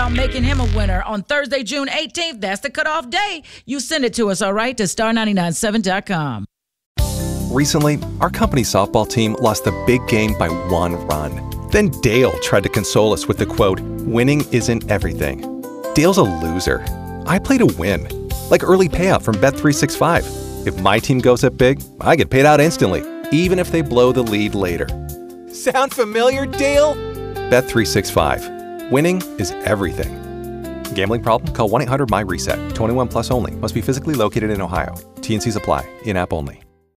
about making him a winner on Thursday, June 18th. That's the cutoff day. You send it to us, all right, to star997.com. Recently, our company softball team lost the big game by 1 run. Then Dale tried to console us with the quote, "Winning isn't everything." Dale's a loser. I play to win. Like early payout from Bet365. If my team goes up big, I get paid out instantly, even if they blow the lead later. Sound familiar, Dale? Bet365. Winning is everything. Gambling problem? Call 1-800-MY-RESET. 21 plus only. Must be physically located in Ohio. T&Cs apply. In-app only.